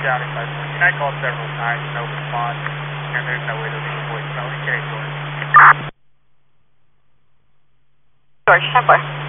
Johnny 514. I called several times, no response, and there's no way to leave a voicemail. Okay, George. George, 10-4.